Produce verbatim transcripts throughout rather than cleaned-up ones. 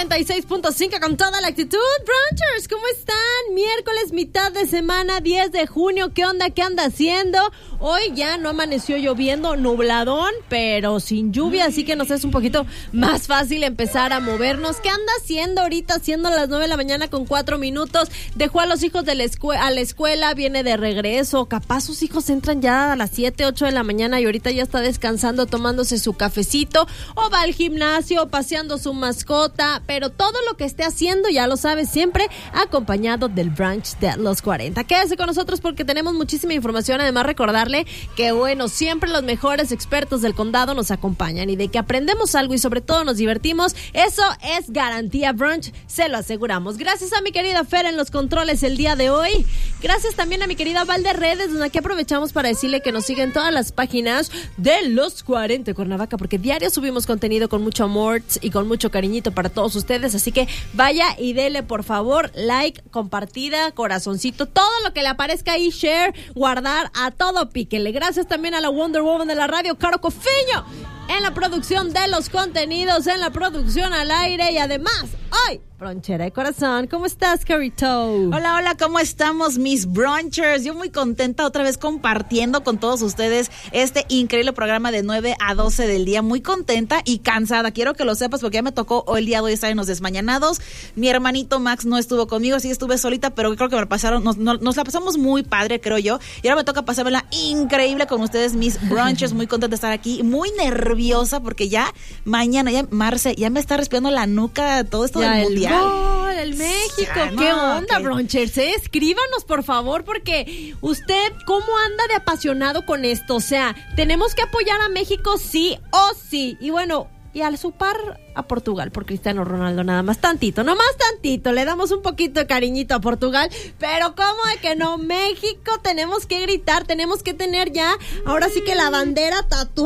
noventa y seis punto cinco con toda la actitud. Brunchers, ¿cómo están? Miércoles, mitad de semana, diez de junio. ¿Qué onda? ¿Qué anda haciendo? Hoy ya no amaneció lloviendo, nubladón, pero sin lluvia, así que nos es un poquito más fácil empezar a movernos. ¿Qué anda haciendo ahorita? Siendo las nueve de la mañana con cuatro minutos. Dejó a los hijos de la escue- a la escuela, viene de regreso. Capaz sus hijos entran ya a las siete, ocho de la mañana y ahorita ya está descansando, tomándose su cafecito, o va al gimnasio, paseando su mascota, pero todo lo que esté haciendo, ya lo sabes, siempre acompañado del brunch de los cuarenta. Quédese con nosotros porque tenemos muchísima información. Además, recordarle que, bueno, siempre los mejores expertos del condado nos acompañan y de que aprendemos algo y sobre todo nos divertimos, eso es garantía brunch, se lo aseguramos. Gracias a mi querida Fer en los controles el día de hoy. Gracias también a mi querida Val de Redes, donde aquí aprovechamos para decirle que nos siguen todas las páginas de los cuarenta Cuernavaca, porque diario subimos contenido con mucho amor y con mucho cariñito para todos ustedes, así que vaya y dele por favor like, compartida, corazoncito, todo lo que le aparezca ahí, share, guardar, a todo píquele. Gracias también a la Wonder Woman de la radio, Caro Cofiño, en la producción de los contenidos, en la producción al aire, y además hoy Bronchera de corazón. ¿Cómo estás, Carito? Hola, hola, ¿cómo estamos, mis brunchers? Yo muy contenta otra vez compartiendo con todos ustedes este increíble programa de nueve a doce del día. Muy contenta y cansada. Quiero que lo sepas porque ya me tocó hoy el día de hoy estar en Los Desmañanados. Mi hermanito Max no estuvo conmigo, así estuve solita, pero creo que me pasaron, nos, nos, nos la pasamos muy padre, creo yo. Y ahora me toca pasármela increíble con ustedes, mis brunchers. Muy contenta de estar aquí. Muy nerviosa porque ya mañana, ya Marce, ya me está respirando la nuca todo esto ya del el mundial. Gol, el México, ya, ¿qué no, onda, que... Bronchers? ¿Eh? Escríbanos, por favor, porque usted, ¿cómo anda de apasionado con esto? O sea, tenemos que apoyar a México sí o sí. Y bueno, y al su par a Portugal por Cristiano Ronaldo, nada más tantito, no más tantito, le damos un poquito de cariñito a Portugal, pero ¿cómo de que no? México, tenemos que gritar, tenemos que tener ya, ahora sí que la bandera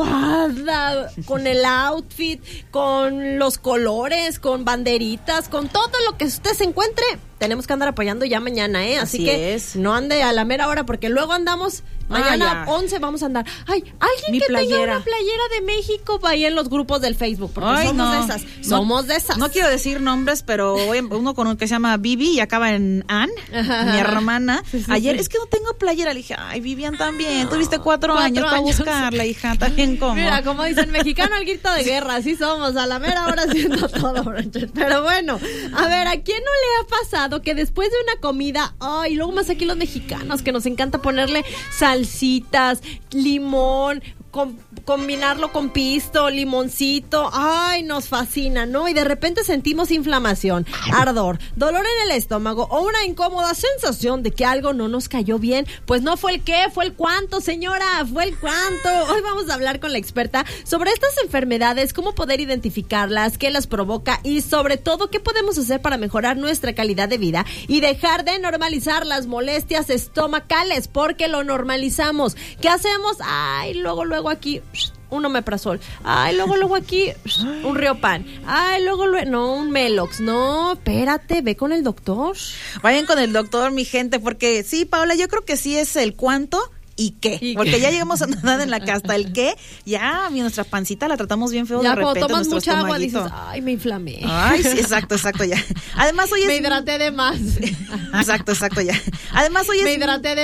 tatuada, con el outfit, con los colores, con banderitas, con todo lo que usted se encuentre, tenemos que andar apoyando ya mañana, ¿eh? Así, Así que es. No ande a la mera hora, porque luego andamos, mañana ah, once vamos a andar. Ay, alguien Mi que playera. tenga una playera de México va ahí en los grupos del Facebook, porque Ay, somos no. de esas. Somos no, de esas. No quiero decir nombres, pero uno con uno que se llama Vivi y acaba en Ann, mi hermana. Sí, sí, Ayer, sí. es que no tengo playera. Le dije, ay, Vivian también. Tuviste cuatro, cuatro años, años para buscarla, hija. También como. Mira, como dicen, mexicano al grito de guerra. Así somos, a la mera hora haciendo todo. Pero bueno, a ver, ¿a quién no le ha pasado que después de una comida, ay, luego más aquí los mexicanos, que nos encanta ponerle salsitas, limón, con, combinarlo con pisto, limoncito, ay, nos fascina, ¿no? Y de repente sentimos inflamación, ardor, dolor en el estómago o una incómoda sensación de que algo no nos cayó bien. Pues no fue el qué, fue el cuánto, señora, fue el cuánto. Hoy vamos a hablar con la experta sobre estas enfermedades, cómo poder identificarlas, qué las provoca y sobre todo qué podemos hacer para mejorar nuestra calidad de vida y dejar de normalizar las molestias estomacales, porque lo normalizamos. ¿Qué hacemos? Ay, luego, luego aquí un omeprazol, ay, luego, luego aquí un Riopan, ay, luego, luego, no, un Melox, no, espérate, ve con el doctor. Vayan con el doctor, mi gente, porque sí, Paola, yo creo que sí es el cuánto y qué, ¿Y porque qué? Ya llegamos a nada en la que hasta el qué, ya nuestra pancita la tratamos bien feo ya, de repente. Ya cuando tomas mucha agua dices, ay, me inflamé. Ay, sí, exacto, exacto, ya. Además hoy es... Me hidraté de más. Exacto, exacto, ya. Además hoy es... Me hidraté de